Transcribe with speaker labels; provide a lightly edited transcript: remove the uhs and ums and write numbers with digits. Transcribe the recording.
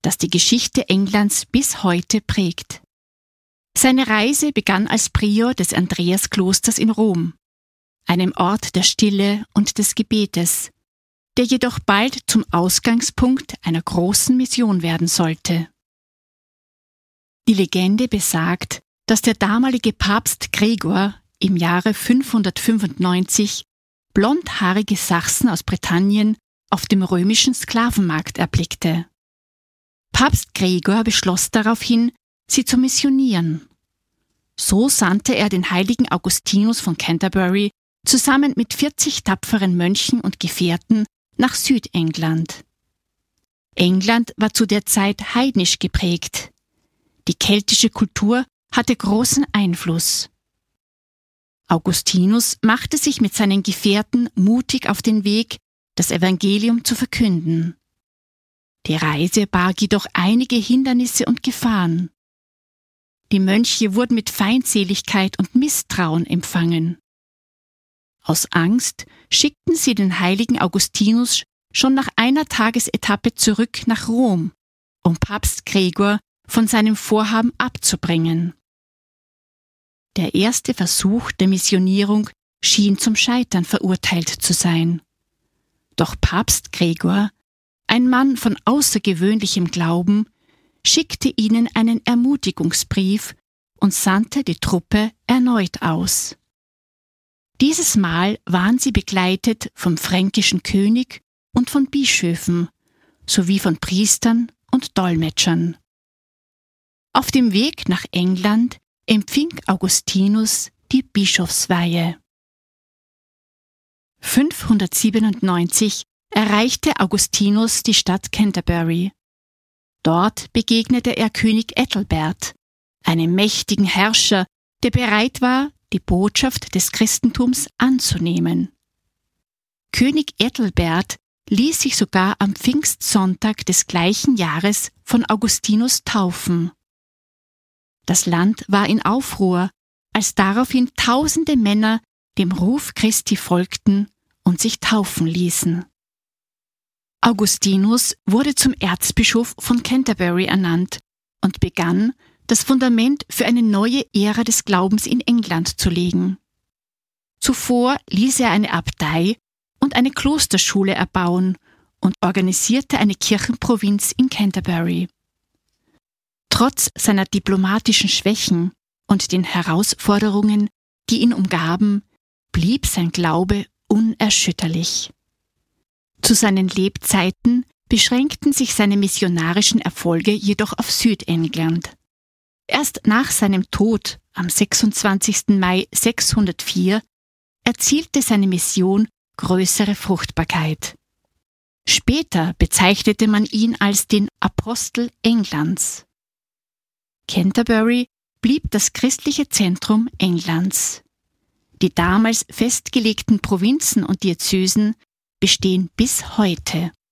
Speaker 1: das die Geschichte Englands bis heute prägt. Seine Reise begann als Prior des Andreasklosters in Rom, einem Ort der Stille und des Gebetes, der jedoch bald zum Ausgangspunkt einer großen Mission werden sollte. Die Legende besagt, dass der damalige Papst Gregor im Jahre 595 blondhaarige Sachsen aus Britannien auf dem römischen Sklavenmarkt erblickte. Papst Gregor beschloss daraufhin, sie zu missionieren. So sandte er den heiligen Augustinus von Canterbury zusammen mit 40 tapferen Mönchen und Gefährten nach Südengland. England war zu der Zeit heidnisch geprägt. Die keltische Kultur hatte großen Einfluss. Augustinus machte sich mit seinen Gefährten mutig auf den Weg, das Evangelium zu verkünden. Die Reise barg jedoch einige Hindernisse und Gefahren. Die Mönche wurden mit Feindseligkeit und Misstrauen empfangen. Aus Angst schickten sie den heiligen Augustinus schon nach einer Tagesetappe zurück nach Rom, um Papst Gregor von seinem Vorhaben abzubringen. Der erste Versuch der Missionierung schien zum Scheitern verurteilt zu sein. Doch Papst Gregor, ein Mann von außergewöhnlichem Glauben, schickte ihnen einen Ermutigungsbrief und sandte die Truppe erneut aus. Dieses Mal waren sie begleitet vom fränkischen König und von Bischöfen sowie von Priestern und Dolmetschern. Auf dem Weg nach England empfing Augustinus die Bischofsweihe. 597 erreichte Augustinus die Stadt Canterbury. Dort begegnete er König Ethelbert, einem mächtigen Herrscher, der bereit war, die Botschaft des Christentums anzunehmen. König Ethelbert ließ sich sogar am Pfingstsonntag des gleichen Jahres von Augustinus taufen. Das Land war in Aufruhr, als daraufhin tausende Männer dem Ruf Christi folgten und sich taufen ließen. Augustinus wurde zum Erzbischof von Canterbury ernannt und begann, das Fundament für eine neue Ära des Glaubens in England zu legen. Zuvor ließ er eine Abtei und eine Klosterschule erbauen und organisierte eine Kirchenprovinz in Canterbury. Trotz seiner diplomatischen Schwächen und den Herausforderungen, die ihn umgaben, blieb sein Glaube unerschütterlich. Zu seinen Lebzeiten beschränkten sich seine missionarischen Erfolge jedoch auf Südengland. Erst nach seinem Tod am 26. Mai 604 erzielte seine Mission größere Fruchtbarkeit. Später bezeichnete man ihn als den Apostel Englands. Canterbury blieb das christliche Zentrum Englands. Die damals festgelegten Provinzen und Diözesen bestehen bis heute.